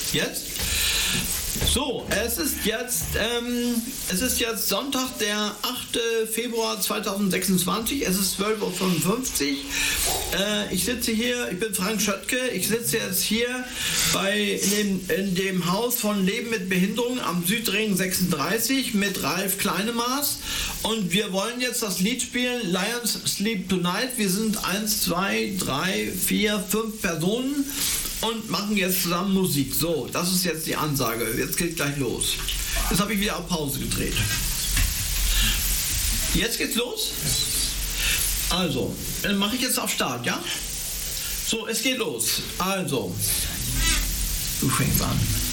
Jetzt? So, es ist jetzt Sonntag, der 8. Februar 2026, es ist 12:55 Uhr. Ich sitze hier, ich bin Frank Schöttke, ich sitze jetzt hier in dem Haus von Leben mit Behinderung am Südring 36 mit Ralf Kleinemaß und wir wollen jetzt das Lied spielen, Lions Sleep Tonight. Wir sind 1, 2, 3, 4, 5 Personen und machen jetzt zusammen Musik. So, das ist jetzt die Ansage. Jetzt geht gleich los. Jetzt habe ich wieder auf Pause gedreht. Jetzt geht's los. Also, dann mache ich jetzt auf Start, ja? So, es geht los. Also, du fängst an.